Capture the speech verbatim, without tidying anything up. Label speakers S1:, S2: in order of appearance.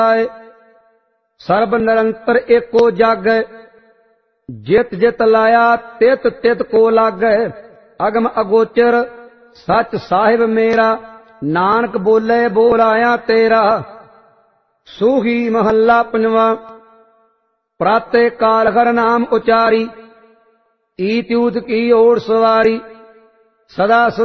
S1: ਸਰਬ ਨਿਰੰਤਰ ਏਕੋ ਜਾਗੈ, ਜਿਤ ਜਿਤ ਲਾਇਆ ਤਿਤ ਤਿਤ ਕੋ ਲਾਗੈ। ਅਗਮ ਅਗੋਚਰ ਸਚ ਸਾਹਿਬ ਮੇਰਾ, ਨਾਨਕ ਬੋਲੇ ਬੋਲ ਆਇਆ ਤੇਰਾ। ਸੂਹੀ ਮਹੱਲਾ ਪੰਜਵਾਂ। ਪ੍ਰਾਤੇ ਕਾਲ ਹਰ ਨਾਮ ਉਚਾਰੀ, ਈਤਿ ਊਤ ਕੀ ਓਟ ਸਵਾਰੀ। ਸਦਾ